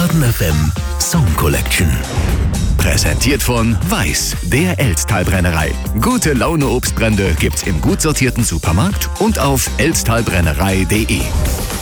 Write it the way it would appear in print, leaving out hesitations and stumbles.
Baden FM Song Collection. Präsentiert von Weiß, der Elztal-Brennerei. Gute Laune Obstbrände gibt's im gut sortierten Supermarkt und auf elztalbrennerei.de.